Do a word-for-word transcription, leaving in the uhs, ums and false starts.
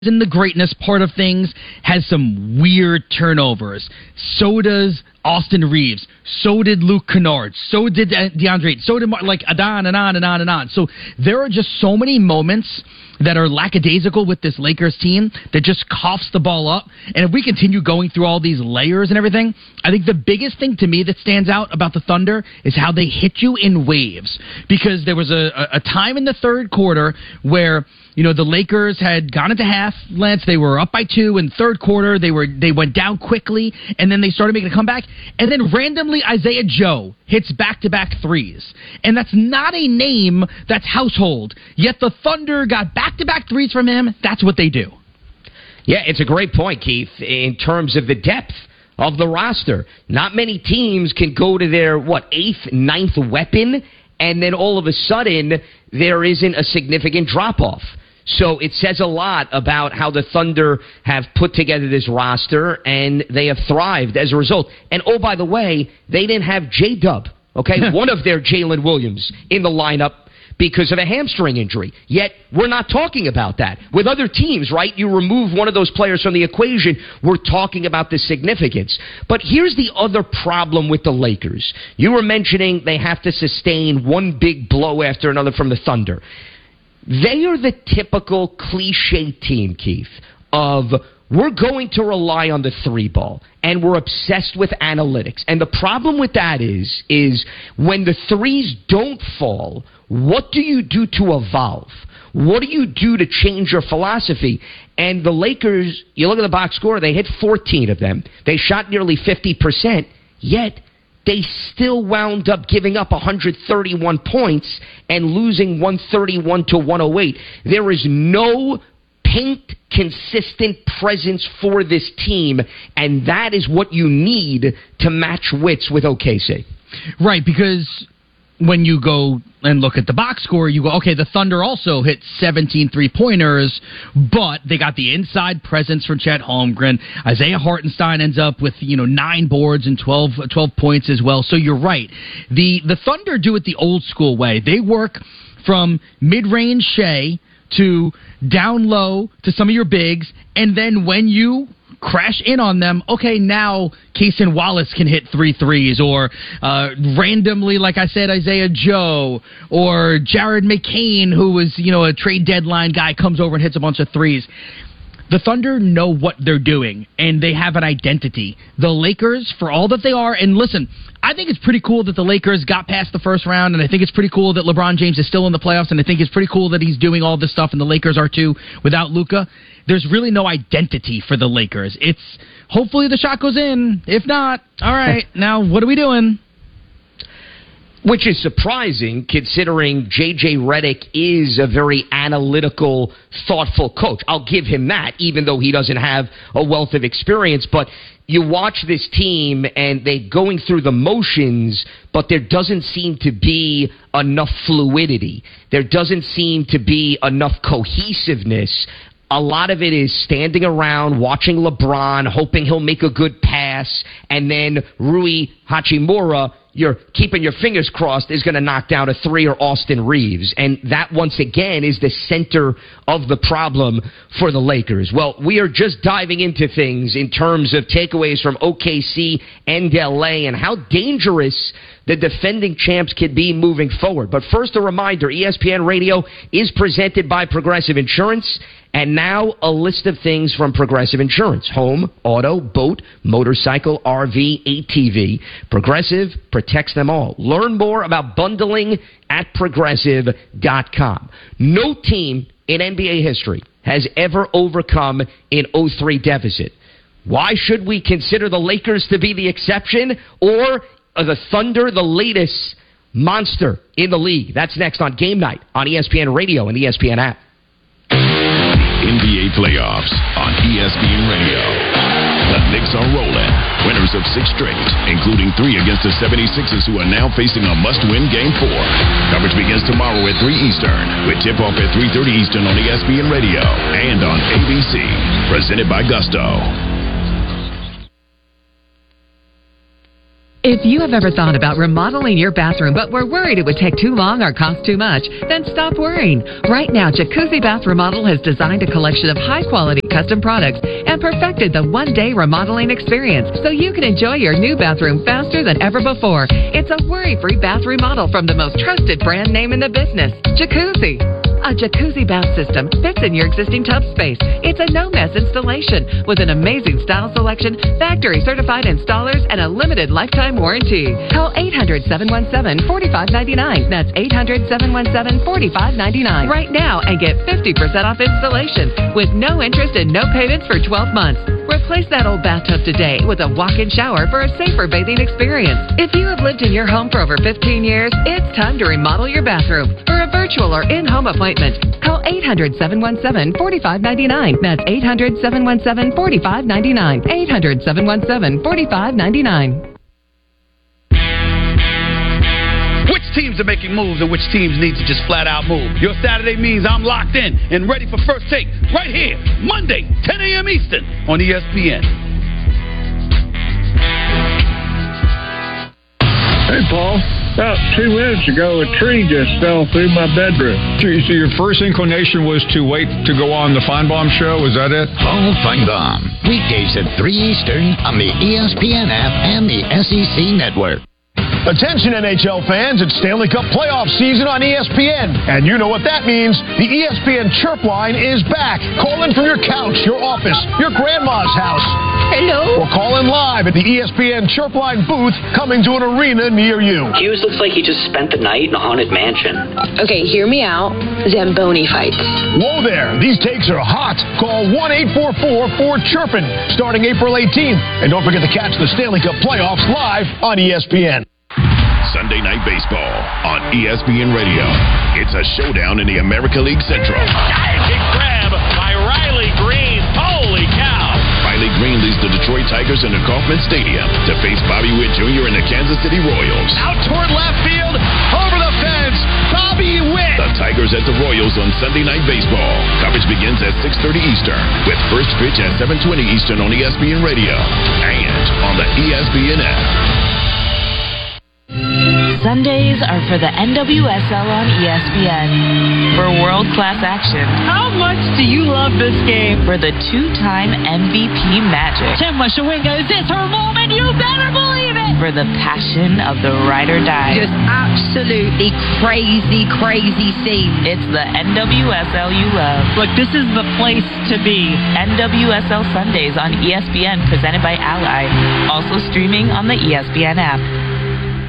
in the greatness part of things, has some weird turnovers. So does Austin Reeves. So did Luke Kennard. So did DeAndre. So did Mar- like on and on and on and on. So there are just so many moments that are lackadaisical with this Lakers team that just coughs the ball up. And if we continue going through all these layers and everything, I think the biggest thing to me that stands out about the Thunder is how they hit you in waves. Because there was a, a time in the third quarter where, you know, the Lakers had gone into half, Lance. They were up by two in third quarter. They were they went down quickly, and then they started making a comeback. And then randomly, Isaiah Joe hits back-to-back threes. And that's not a name that's household. Yet the Thunder got back-to-back threes from him. That's what they do. Yeah, it's a great point, Keith, in terms of the depth of the roster. Not many teams can go to their, what, eighth, ninth weapon, and then all of a sudden there isn't a significant drop-off. So it says a lot about how the Thunder have put together this roster, and they have thrived as a result. And, oh, by the way, they didn't have J-Dub, okay, one of their Jalen Williams in the lineup because of a hamstring injury. Yet we're not talking about that. With other teams, right, you remove one of those players from the equation, we're talking about the significance. But here's the other problem with the Lakers. You were mentioning they have to sustain one big blow after another from the Thunder. They are the typical cliche team, Keith, of we're going to rely on the three ball, and we're obsessed with analytics. And the problem with that is, is when the threes don't fall, what do you do to evolve? What do you do to change your philosophy? And the Lakers, you look at the box score, they hit fourteen of them. They shot nearly fifty percent, yet they still wound up giving up one hundred thirty-one points and losing one thirty-one to one oh eight. There is no paint consistent presence for this team, and that is what you need to match wits with O K C. Right, because when you go and look at the box score, you go, okay, the Thunder also hit seventeen three-pointers, but they got the inside presence from Chet Holmgren. Isaiah Hartenstein ends up with, you know, nine boards and twelve, twelve points as well. So you're right. The, the Thunder do it the old-school way. They work from mid-range Shea to down low to some of your bigs, and then when you crash in on them, okay, now Cason Wallace can hit three threes, or uh, randomly, like I said, Isaiah Joe, or Jared McCain, who was, you know, a trade deadline guy, comes over and hits a bunch of threes. The Thunder know what they're doing, and they have an identity. The Lakers, for all that they are, and listen, I think it's pretty cool that the Lakers got past the first round, and I think it's pretty cool that LeBron James is still in the playoffs, and I think it's pretty cool that he's doing all this stuff, and the Lakers are too, without Luka. There's really no identity for the Lakers. It's, hopefully the shot goes in. If not, all right, now what are we doing? Which is surprising, considering J J Redick is a very analytical, thoughtful coach. I'll give him that, even though he doesn't have a wealth of experience. But you watch this team, and they're going through the motions, but there doesn't seem to be enough fluidity. There doesn't seem to be enough cohesiveness. A lot of it is standing around, watching LeBron, hoping he'll make a good pass, and then Rui Hachimura, you're keeping your fingers crossed, is going to knock down a three, or Austin Reeves. And that, once again, is the center of the problem for the Lakers. Well, we are just diving into things in terms of takeaways from O K C and L A and how dangerous the defending champs could be moving forward. But first, a reminder, E S P N Radio is presented by Progressive Insurance. And now a list of things from Progressive Insurance. Home, auto, boat, motorcycle, R V, A T V. Progressive protects them all. Learn more about bundling at progressive dot com. No team in N B A history has ever overcome an oh three deficit. Why should we consider the Lakers to be the exception, or the Thunder the latest monster in the league? That's next on Game Night on E S P N Radio and E S P N app. N B A playoffs on E S P N Radio. The Knicks are rolling. Winners of six straight, including three against the seventy-sixers, who are now facing a must-win Game four. Coverage begins tomorrow at three Eastern, with tip-off at three thirty Eastern on E S P N Radio and on A B C. Presented by Gusto. If you have ever thought about remodeling your bathroom but were worried it would take too long or cost too much, then stop worrying. Right now, Jacuzzi Bath Remodel has designed a collection of high-quality custom products and perfected the one-day remodeling experience so you can enjoy your new bathroom faster than ever before. It's a worry-free bath remodel from the most trusted brand name in the business, Jacuzzi. A Jacuzzi bath system fits in your existing tub space. It's a no-mess installation with an amazing style selection, factory-certified installers, and a limited lifetime warranty. Call eight hundred, seven one seven, four five nine nine. That's eight hundred, seven one seven, four five nine nine. Right now and get fifty percent off installation with no interest and no payments for twelve months. Replace that old bathtub today with a walk-in shower for a safer bathing experience. If you have lived in your home for over fifteen years, it's time to remodel your bathroom. For a virtual or in-home appointment, call eight hundred, seven one seven, four five nine nine. That's eight hundred, seven one seven, four five nine nine. eight hundred, seven one seven, four five nine nine. Which teams are making moves and which teams need to just flat out move? Your Saturday means I'm locked in and ready for First Take right here, Monday, ten a.m. Eastern on E S P N. Hey, Paul. About two minutes ago, a tree just fell through my bedroom. So your first inclination was to wait to go on the Feinbaum show? Was that it? Paul Feinbaum. Weekdays at three Eastern on the E S P N app and the S E C Network. Attention N H L fans, it's Stanley Cup playoff season on E S P N. And you know what that means. The E S P N Chirp Line is back. Call in from your couch, your office, your grandma's house. Hello. Or call in live at the E S P N Chirp Line booth coming to an arena near you. Hughes looks like he just spent the night in a haunted mansion. Okay, hear me out. Zamboni fights. Whoa there. These takes are hot. Call one eight four four, four chirpin starting April eighteenth. And don't forget to catch the Stanley Cup playoffs live on E S P N. Sunday Night Baseball on E S P N Radio. It's a showdown in the American League Central. Big grab by Riley Green. Holy cow. Riley Green leads the Detroit Tigers into Kauffman Stadium to face Bobby Witt Junior and the Kansas City Royals. Out toward left field, over the fence, Bobby Witt. The Tigers at the Royals on Sunday Night Baseball. Coverage begins at six thirty Eastern with first pitch at seven twenty Eastern on E S P N Radio and on the E S P N app. Sundays are for the N W S L on E S P N. For world-class action. How much do you love this game? For the two-time M V P Magic. Tim Washawinga, is this her moment? You better believe it! For the passion of the ride or die. Just absolutely crazy, crazy scene. It's the N W S L you love. Look, this is the place to be. N W S L Sundays on E S P N, presented by Ally. Also streaming on the E S P N app.